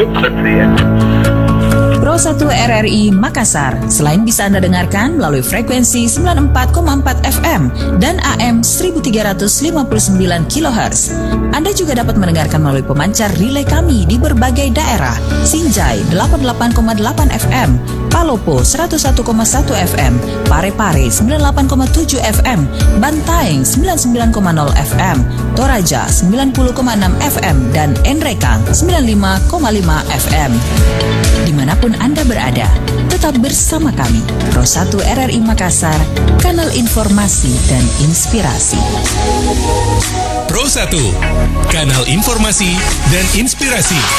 cepat ya. Pro 1 RRI Makassar. Selain bisa Anda dengarkan melalui frekuensi 94,4 FM dan AM 1359 kHz, Anda juga dapat mendengarkan melalui pemancar relay kami di berbagai daerah. Sinjai 88,8 FM, Palopo 101,1 FM, Parepare 98,7 FM, Bantaeng 99,0 FM, Toraja 90,6 FM, dan Enrekang 95,5 FM. Dimanapun Anda berada, tetap bersama kami, Pro 1 RRI Makassar, kanal informasi dan inspirasi. Pro 1, kanal informasi dan inspirasi.